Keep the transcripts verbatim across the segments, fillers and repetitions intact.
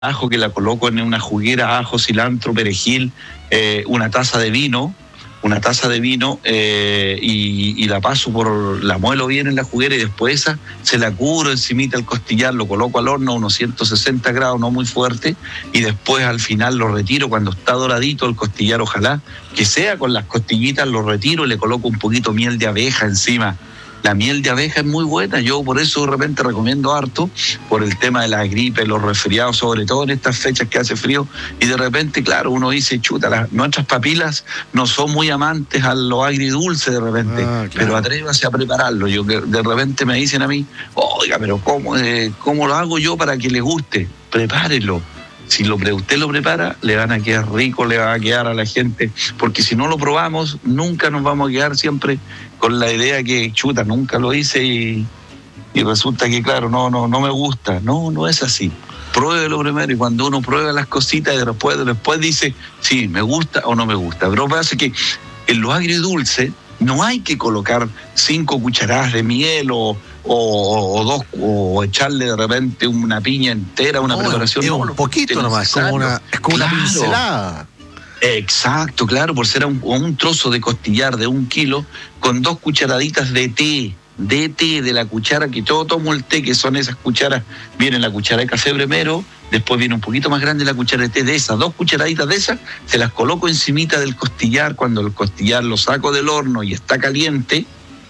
ajo que la coloco en una juguera, ajo, cilantro, perejil, eh, una taza de vino, una taza de vino eh, y, y la paso por, la muelo bien en la juguera y después esa se la cubro encimita el costillar, lo coloco al horno a unos ciento sesenta grados, no muy fuerte, y después al final lo retiro cuando está doradito el costillar, ojalá que sea con las costillitas, lo retiro y le coloco un poquito miel de abeja encima. La miel de abeja es muy buena, yo por eso de repente recomiendo harto, por el tema de la gripe, los resfriados, sobre todo en estas fechas que hace frío, y de repente, claro, uno dice, chuta, las, nuestras papilas no son muy amantes a lo agridulce de repente, ah, claro. Pero atrévase a prepararlo. Yo que de repente me dicen a mí, oiga, pero ¿cómo, eh, cómo lo hago yo para que le guste? Prepárelo. Si lo, usted lo prepara, le van a quedar rico, le va a quedar a la gente, porque si no lo probamos, nunca nos vamos a quedar siempre con la idea que, chuta, nunca lo hice y, y resulta que, claro, no, no, no me gusta. No, no es así. Pruébelo primero y cuando uno prueba las cositas, después, después dice, sí, me gusta o no me gusta. Pero lo que pasa es que en lo agridulce no hay que colocar cinco cucharadas de miel o O, o dos, o echarle de repente una piña entera, una no, preparación. Es no, un poquito nomás, es como una, es como claro. una pincelada. Exacto, claro, por ser un, un trozo de costillar de un kilo, con dos cucharaditas de té, de té, de la cuchara que yo tomo el té, que son esas cucharas, viene la cuchara de café primero, después viene un poquito más grande la cuchara de té, de esas dos cucharaditas de esas, se las coloco encimita del costillar, cuando el costillar lo saco del horno y está caliente,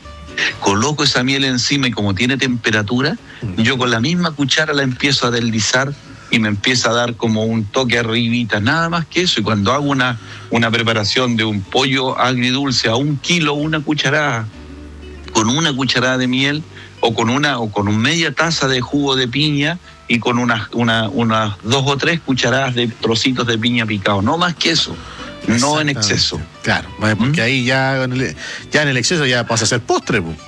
coloco esa miel encima y como tiene temperatura, yo con la misma cuchara la empiezo a deslizar y me empieza a dar como un toque arribita, nada más que eso. Y cuando hago una, una preparación de un pollo agridulce a un kilo, una cucharada, con una cucharada de miel o con una o con media taza de jugo de piña y con unas una, unas dos o tres cucharadas de trocitos de piña picado, no más que eso. No en exceso. Claro, porque ¿Mm? ahí ya en, el, ya en el exceso ya pasa a ser postre. ¿No?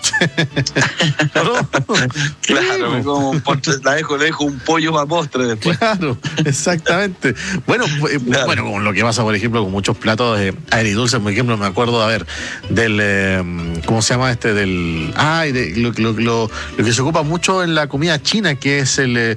Claro, sí, como un postre, la dejo, le dejo un pollo para postre después. Claro, exactamente. Bueno, claro. Bueno, con lo que pasa, por ejemplo, con muchos platos de agridulces, por ejemplo, me acuerdo, a ver, del, eh, ¿cómo se llama este? Del, ay, de, lo, lo, lo, lo que se ocupa mucho en la comida china, que es el, el,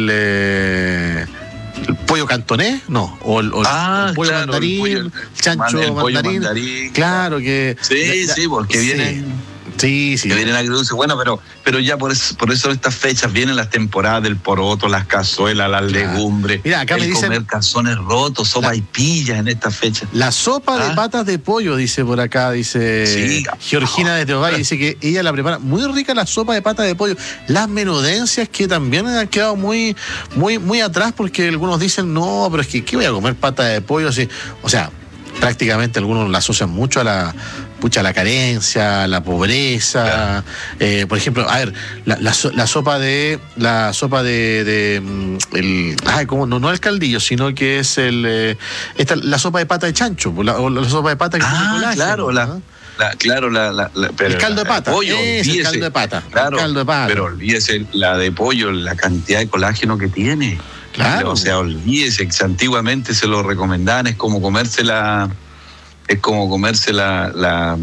el ¿el pollo cantonés? No. O el, o ah, el pollo claro, mandarín, el, pollo, el chancho el pollo mandarín. mandarín. Claro que... Sí, ya, sí, porque sí. vienen... Sí, sí. Que vienen agridulces. Bueno, pero, pero ya por eso, por eso estas fechas vienen las temporadas del poroto, las cazuelas, las claro. legumbres. Mira, acá el me dicen comer calzones rotos, sopa la, y pillas en estas fechas. La sopa ¿Ah? de patas de pollo, dice por acá, dice sí. Georgina de Teovalle, dice que ella la prepara muy rica la sopa de patas de pollo. Las menudencias que también han quedado muy, muy, muy atrás porque algunos dicen, no, pero es que ¿qué voy a comer patas de pollo? Así, o sea, prácticamente algunos la asocian mucho a la pucha, la carencia, la pobreza, claro. eh, por ejemplo, a ver, la, la, la sopa de, la sopa de, de el, ay, ¿cómo? No, no el caldillo, sino que es el, eh, esta, la sopa de pata de chancho, la, o la sopa de pata que ah, tiene colágeno, claro, la, ¿no? La, claro, la, la, la pero el caldo de pata, pollo, es el caldo de pata, claro, el caldo de pata. Pero olvídese la de pollo, la cantidad de colágeno que tiene. Claro. O sea, olvídese que antiguamente se lo recomendaban, es como comerse la, es como comerse la, la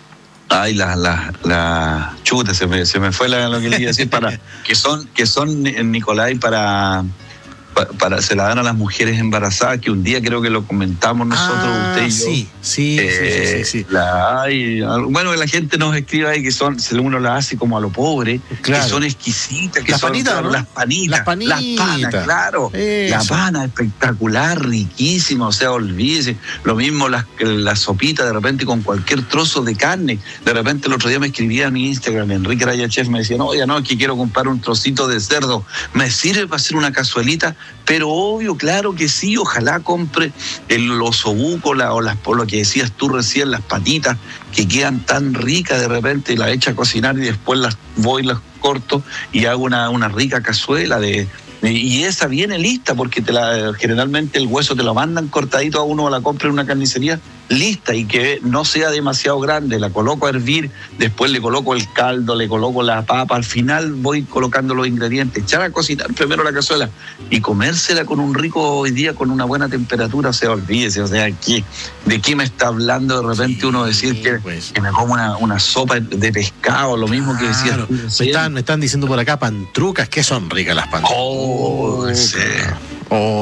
ay, la, la, la chuta, se me, se me fue la, lo que le iba a decir, para, que son, que son, Nicolai, para, para, para, se la dan a las mujeres embarazadas, que un día creo que lo comentamos nosotros, ah, usted y yo. Sí, sí, eh, sí, sí, sí. La, ay, bueno, que la gente nos escribe ahí que son, uno las hace como a lo pobre, claro. que son exquisitas, que las son panitas, claro, ¿no? las panitas, las panitas, las panas, claro, eso. La pana espectacular, riquísima, o sea, olvídese, lo mismo las la sopita de repente con cualquier trozo de carne, de repente el otro día me escribía en mi Instagram, Enrique Raya Chef, me decía, no, oye, no, es que quiero comprar un trocito de cerdo, ¿me sirve para hacer una cazuelita? Pero obvio, claro que sí, ojalá compre el osobuco la, o las, por lo que decías tú recién, las patitas que quedan tan ricas de repente, las echo a cocinar y después las voy, las corto y hago una, una rica cazuela de... Y esa viene lista porque te la, generalmente el hueso te lo mandan cortadito a uno, a la compra en una carnicería, lista y que no sea demasiado grande. La coloco a hervir, después le coloco el caldo, le coloco la papa, al final voy colocando los ingredientes, echar a cocinar primero la cazuela y comérsela con un rico hoy día, con una buena temperatura, o sea, olvídese, o sea, ¿qué, ¿de qué me está hablando de repente sí, uno decir que, pues. que me como una, una sopa de pescado, lo mismo que decía? Claro. Me están, me están diciendo por acá pantrucas, que son ricas las pantrucas. Oh, sí. Oh.